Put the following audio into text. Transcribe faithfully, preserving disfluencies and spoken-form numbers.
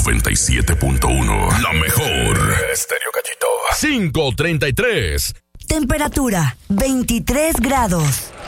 noventa y siete punto uno. La mejor. Estéreo Gallito. cinco treinta y tres. Temperatura veintitrés grados.